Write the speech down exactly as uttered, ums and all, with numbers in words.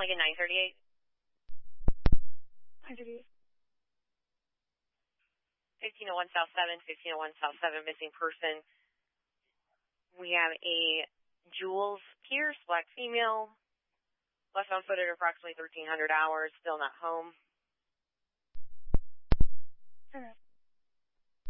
Lincoln nine thirty-eight. nine thirty-eight. fifteen oh one South seven, fifteen oh one South seven, missing person. We have a Jules Pierce, black female, left on foot at approximately thirteen hundred hours, still not home. Okay.